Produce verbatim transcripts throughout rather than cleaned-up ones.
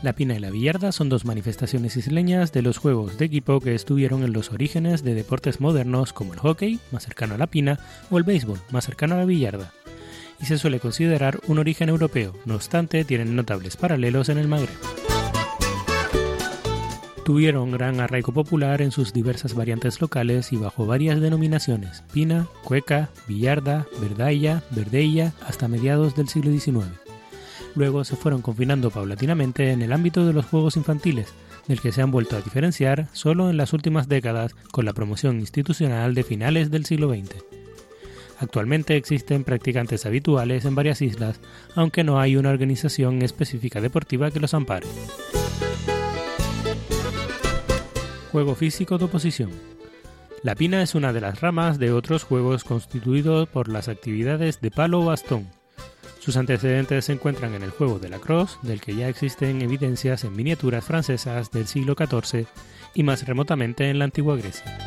La pina y la billarda son dos manifestaciones isleñas de los juegos de equipo que estuvieron en los orígenes de deportes modernos como el hockey, más cercano a la pina, o el béisbol, más cercano a la billarda, y se suele considerar un origen europeo, no obstante tienen notables paralelos en el Magreb. Tuvieron gran arraigo popular en sus diversas variantes locales y bajo varias denominaciones: pina, cueca, billarda, verdailla, verdeilla, hasta mediados del siglo diecinueve. Luego se fueron confinando paulatinamente en el ámbito de los juegos infantiles, del que se han vuelto a diferenciar solo en las últimas décadas con la promoción institucional de finales del siglo veinte. Actualmente existen practicantes habituales en varias islas, aunque no hay una organización específica deportiva que los ampare. Juego físico de oposición. La pina es una de las ramas de otros juegos constituidos por las actividades de palo o bastón. Sus antecedentes se encuentran en el juego de lacrosse, del que ya existen evidencias en miniaturas francesas del siglo catorce y más remotamente en la antigua Grecia.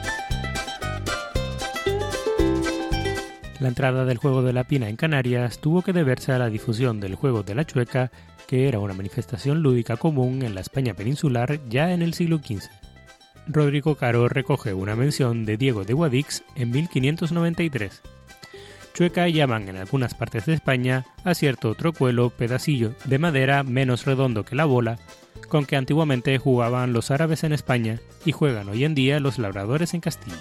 La entrada del juego de la pina en Canarias tuvo que deberse a la difusión del juego de la chueca, que era una manifestación lúdica común en la España peninsular ya en el siglo quince. Rodrigo Caro recoge una mención de Diego de Guadix en mil quinientos noventa y tres. Chueca llaman en algunas partes de España a cierto trocuelo pedacillo de madera menos redondo que la bola, con que antiguamente jugaban los árabes en España y juegan hoy en día los labradores en Castilla.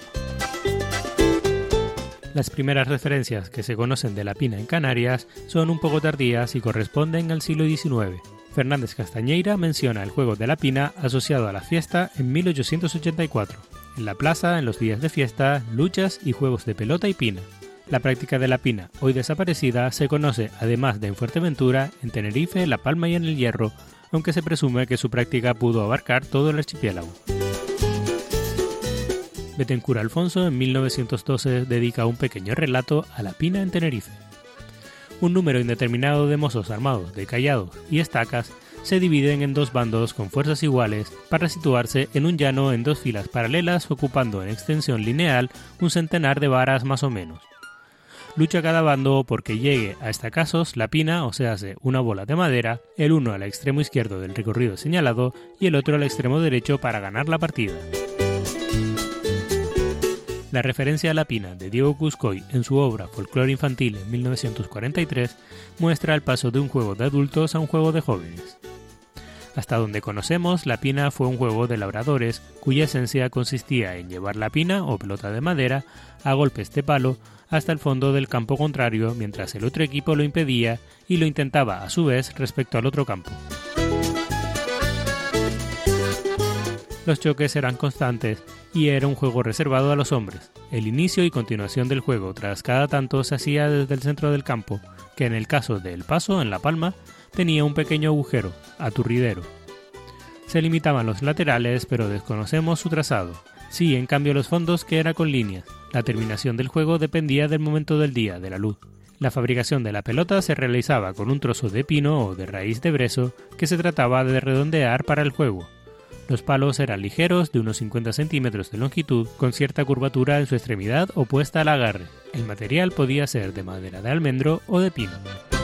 Las primeras referencias que se conocen de la pina en Canarias son un poco tardías y corresponden al siglo diecinueve. Fernández Castañeira menciona el juego de la pina asociado a la fiesta en mil ochocientos ochenta y cuatro. En la plaza, en los días de fiesta, luchas y juegos de pelota y pina. La práctica de la pina, hoy desaparecida, se conoce además de en Fuerteventura, en Tenerife, La Palma y en El Hierro, aunque se presume que su práctica pudo abarcar todo el archipiélago. Betancur Alfonso en mil novecientos doce dedica un pequeño relato a la pina en Tenerife. Un número indeterminado de mozos armados de callados y estacas se dividen en dos bandos con fuerzas iguales para situarse en un llano en dos filas paralelas ocupando en extensión lineal un centenar de varas más o menos. Lucha cada bando porque llegue a estacazos la pina, o sea, una bola de madera, el uno al extremo izquierdo del recorrido señalado y el otro al extremo derecho para ganar la partida. La referencia a la pina de Diego Cuscoy en su obra Folclore infantil en mil novecientos cuarenta y tres muestra el paso de un juego de adultos a un juego de jóvenes. Hasta donde conocemos, la pina fue un juego de labradores cuya esencia consistía en llevar la pina o pelota de madera a golpes de palo hasta el fondo del campo contrario mientras el otro equipo lo impedía y lo intentaba a su vez respecto al otro campo. Los choques eran constantes y era un juego reservado a los hombres. El inicio y continuación del juego tras cada tanto se hacía desde el centro del campo, que en el caso del Paso, en La Palma, tenía un pequeño agujero, aturridero. Se limitaban los laterales, pero desconocemos su trazado. Sí, en cambio los fondos, que era con líneas. La terminación del juego dependía del momento del día, de la luz. La fabricación de la pelota se realizaba con un trozo de pino o de raíz de brezo que se trataba de redondear para el juego. Los palos eran ligeros, de unos cincuenta centímetros de longitud, con cierta curvatura en su extremidad opuesta al agarre. El material podía ser de madera de almendro o de pino.